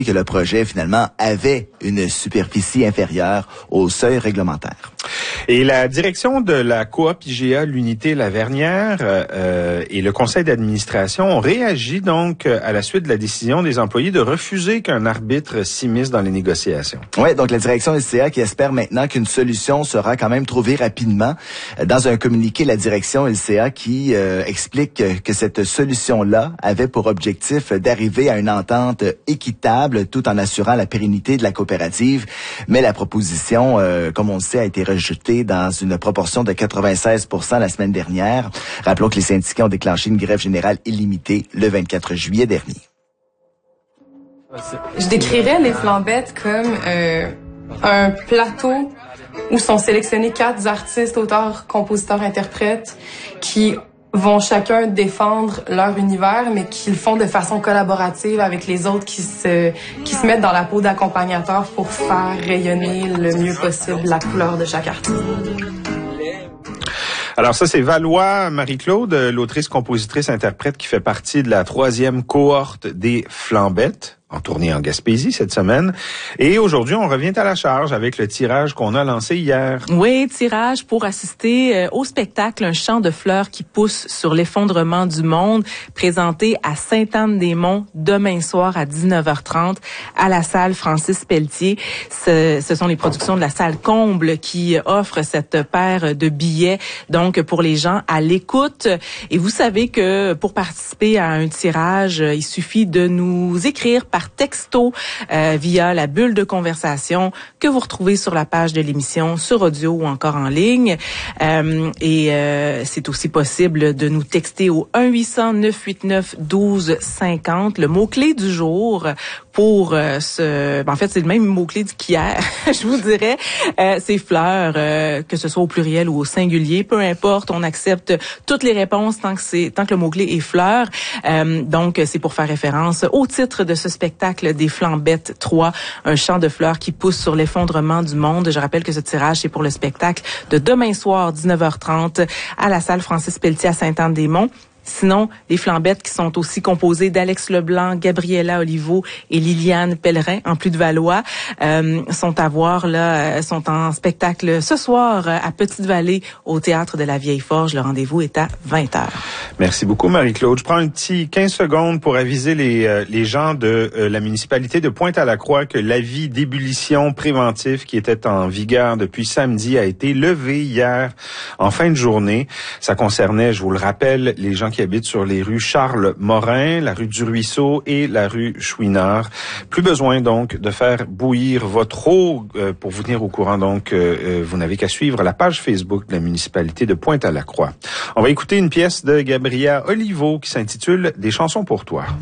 que le projet, finalement, avait une superficie inférieure au seuil réglementaire. Et la direction de la coop IGA, l'unité Lavernière et le conseil d'administration ont réagi donc à la suite de la décision des employés de refuser qu'un arbitre s'immisce dans les négociations. Oui, donc la direction LCA qui espère maintenant qu'une solution sera quand même trouvée rapidement. Dans un communiqué, la direction LCA qui explique que cette solution-là avait pour objectif d'arriver à une entente équitable tout en assurant la pérennité de la coopérative. Mais la proposition, comme on le sait, a été rejetée dans une proportion de 96% la semaine dernière. Rappelons que les syndicats ont déclenché une grève générale illimitée le 24 juillet dernier. Je décrirais les Flambettes comme un plateau où sont sélectionnés 4 artistes, auteurs, compositeurs, interprètes qui vont chacun défendre leur univers, mais qui le font de façon collaborative avec les autres qui se mettent dans la peau d'accompagnateurs pour faire rayonner le mieux possible la couleur de chaque artiste. Alors ça, c'est Valois Marie-Claude, l'autrice, compositrice, interprète qui fait partie de la 3e cohorte des Flambettes, en tournée en Gaspésie cette semaine. Et aujourd'hui, on revient à la charge avec le tirage qu'on a lancé hier. Oui, tirage pour assister au spectacle Un chant de fleurs qui pousse sur l'effondrement du monde, présenté à Sainte-Anne-des-Monts demain soir à 19h30 à la salle Francis Pelletier. Ce sont les productions de la salle Comble qui offrent cette paire de billets, donc pour les gens à l'écoute. Et vous savez que pour participer à un tirage, il suffit de nous écrire par texto via la bulle de conversation que vous retrouvez sur la page de l'émission, sur audio ou encore en ligne. C'est aussi possible de nous texter au 1-800-989-1250, le mot-clé du jour pour en fait, c'est le même mot-clé qu'hier, je vous dirais. C'est fleurs, que ce soit au pluriel ou au singulier, peu importe, on accepte toutes les réponses tant que le mot-clé est fleurs. Donc, c'est pour faire référence au titre de ce spectacle des Flambettes 3, un chant de fleurs qui pousse sur l'effondrement du monde. Je rappelle que ce tirage, c'est pour le spectacle de demain soir, 19h30, à la salle Francis Pelletier à Sainte-Anne-des-Monts. Sinon, les Flambettes qui sont aussi composées d'Alex Leblanc, Gabriella Olivo et Liliane Pellerin, en plus de Valois, sont en spectacle ce soir à Petite-Vallée au Théâtre de la Vieille-Forge. Le rendez-vous est à 20h. Merci beaucoup, Marie-Claude. Je prends un petit 15 secondes pour aviser les gens de la municipalité de Pointe-à-la-Croix que l'avis d'ébullition préventif qui était en vigueur depuis samedi a été levé hier en fin de journée. Ça concernait, je vous le rappelle, les gens qui habitent sur les rues Charles-Morin, la rue du Ruisseau et la rue Chouinard. Plus besoin donc de faire bouillir votre eau. Pour vous tenir au courant, donc, vous n'avez qu'à suivre la page Facebook de la municipalité de Pointe-à-la-Croix. On va écouter une pièce de Gabriella Olivo qui s'intitule « Des chansons pour toi ».